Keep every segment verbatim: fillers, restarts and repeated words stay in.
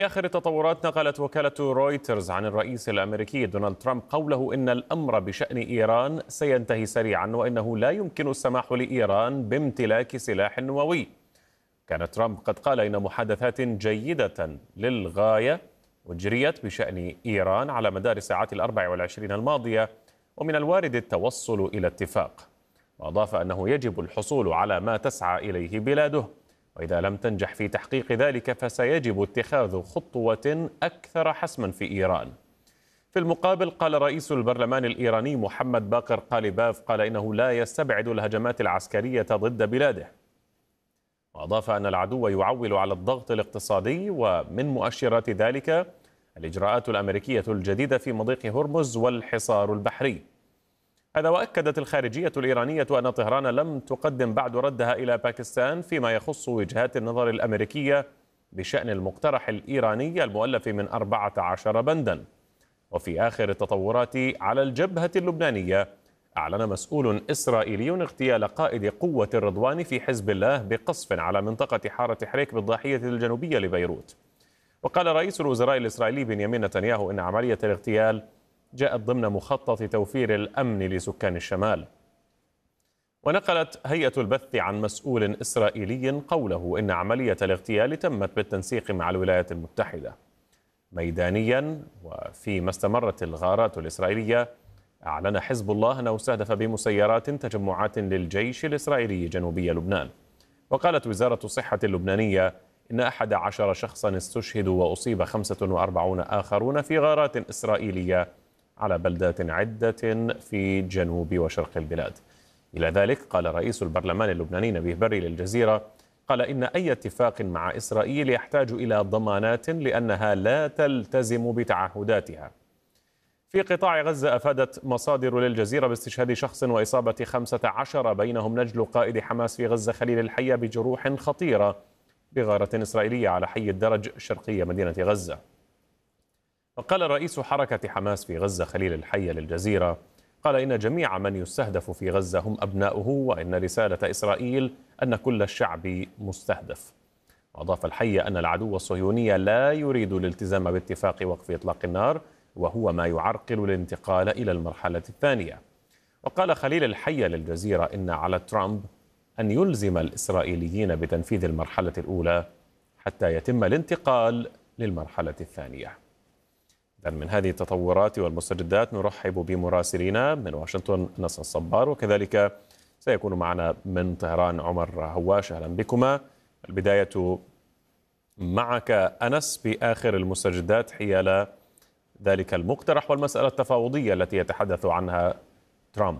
آخر التطورات، نقلت وكالة رويترز عن الرئيس الأمريكي دونالد ترامب قوله إن الأمر بشأن إيران سينتهي سريعا، وإنه لا يمكن السماح لإيران بامتلاك سلاح نووي. كان ترامب قد قال إن محادثات جيدة للغاية أجريت بشأن إيران على مدار الساعات الأربع والعشرين الماضية، ومن الوارد التوصل إلى اتفاق. وأضاف أنه يجب الحصول على ما تسعى إليه بلاده، وإذا لم تنجح في تحقيق ذلك فسيجب اتخاذ خطوة أكثر حسما في إيران. في المقابل، قال رئيس البرلمان الإيراني محمد باقر قاليباف قال إنه لا يستبعد الهجمات العسكرية ضد بلاده، وأضاف أن العدو يعول على الضغط الاقتصادي، ومن مؤشرات ذلك الإجراءات الأمريكية الجديدة في مضيق هرمز والحصار البحري. هذا وأكدت الخارجية الإيرانية أن طهران لم تقدم بعد ردها إلى باكستان فيما يخص وجهات النظر الأمريكية بشأن المقترح الإيراني المؤلف من أربعة عشر بندا. وفي آخر التطورات على الجبهة اللبنانية، أعلن مسؤول إسرائيلي اغتيال قائد قوة الرضوان في حزب الله بقصف على منطقة حارة حريك بالضاحية الجنوبية لبيروت. وقال رئيس الوزراء الإسرائيلي بنيامين نتنياهو إن عملية الاغتيال جاءت ضمن مخطط توفير الأمن لسكان الشمال. ونقلت هيئة البث عن مسؤول إسرائيلي قوله إن عملية الاغتيال تمت بالتنسيق مع الولايات المتحدة. ميدانيا، وفيما استمرت الغارات الإسرائيلية، أعلن حزب الله أنه استهدف بمسيرات تجمعات للجيش الإسرائيلي جنوبي لبنان. وقالت وزارة الصحة اللبنانية إن أحد عشر شخصا استشهدوا وأصيب خمسة وأربعون آخرون في غارات إسرائيلية على بلدات عدة في جنوب وشرق البلاد. إلى ذلك، قال رئيس البرلمان اللبناني نبيه بري للجزيرة قال إن أي اتفاق مع إسرائيل يحتاج إلى ضمانات لأنها لا تلتزم بتعهداتها. في قطاع غزة، أفادت مصادر للجزيرة باستشهاد شخص وإصابة خمسة عشر بينهم نجل قائد حماس في غزة خليل الحية بجروح خطيرة بغارة إسرائيلية على حي الدرج شرقية مدينة غزة. وقال رئيس حركة حماس في غزة خليل الحية للجزيرة قال إن جميع من يستهدف في غزة هم أبناؤه، وإن رسالة إسرائيل أن كل الشعب مستهدف. وأضاف الحي أن العدو الصهيوني لا يريد الالتزام باتفاق وقف إطلاق النار، وهو ما يعرقل الانتقال إلى المرحلة الثانية. وقال خليل الحية للجزيرة إن على ترامب أن يلزم الإسرائيليين بتنفيذ المرحلة الأولى حتى يتم الانتقال للمرحلة الثانية. من هذه التطورات والمستجدات نرحب بمراسلينا من واشنطن أنس الصبار، وكذلك سيكون معنا من طهران عمر هواش. أهلا بكما. البداية معك أنس بآخر المستجدات حيال ذلك المقترح والمسألة التفاوضية التي يتحدث عنها ترامب.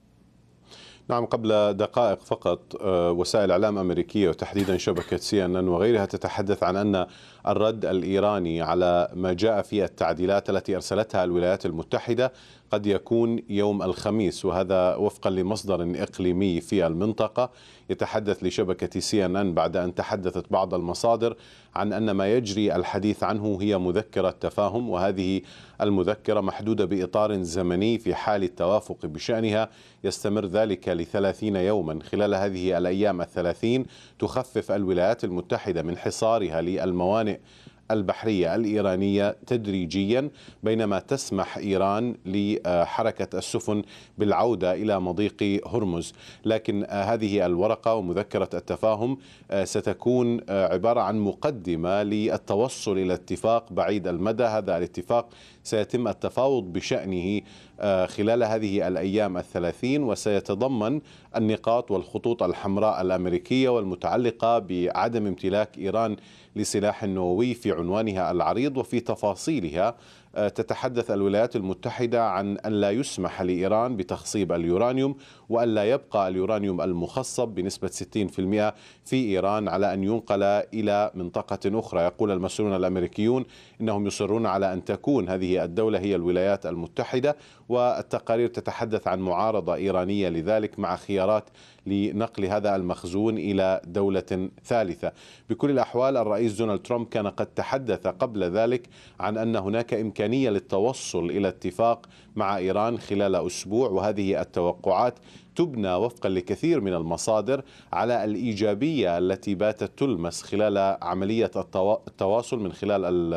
نعم، قبل دقائق فقط وسائل إعلام أمريكية وتحديدا شبكة سي إن إن وغيرها تتحدث عن أن الرد الإيراني على ما جاء في التعديلات التي أرسلتها الولايات المتحدة قد يكون يوم الخميس، وهذا وفقا لمصدر إقليمي في المنطقة يتحدث لشبكة سي إن إن بعد أن تحدثت بعض المصادر عن أن ما يجري الحديث عنه هي مذكرة تفاهم، وهذه المذكرة محدودة بإطار زمني في حال التوافق بشأنها يستمر ذلك لثلاثين يوما. خلال هذه الأيام الثلاثين تخفف الولايات المتحدة من حصارها للموانئ البحرية الإيرانية تدريجيا، بينما تسمح إيران لحركة السفن بالعودة إلى مضيق هرمز. لكن هذه الورقة ومذكرة التفاهم ستكون عبارة عن مقدمة للتوصل إلى اتفاق بعيد المدى. هذا الاتفاق سيتم التفاوض بشأنه خلال هذه الأيام الثلاثين، وسيتضمن النقاط والخطوط الحمراء الأمريكية والمتعلقة بعدم امتلاك إيران لسلاح نووي في عنوانها العريض. وفي تفاصيلها تتحدث الولايات المتحدة عن أن لا يسمح لإيران بتخصيب اليورانيوم، وأن لا يبقى اليورانيوم المخصب بنسبة ستين بالمئة في إيران على أن ينقل إلى منطقة أخرى. يقول المسؤولون الأمريكيون إنهم يصرون على أن تكون هذه الدولة هي الولايات المتحدة، والتقارير تتحدث عن معارضة إيرانية لذلك مع خيارات لنقل هذا المخزون إلى دولة ثالثة. بكل الأحوال الرئيس دونالد ترامب كان قد تحدث قبل ذلك عن أن هناك إمكانية للتوصل إلى اتفاق مع إيران خلال أسبوع، وهذه التوقعات تبنى وفقا لكثير من المصادر على الإيجابية التي باتت تلمس خلال عملية التواصل من خلال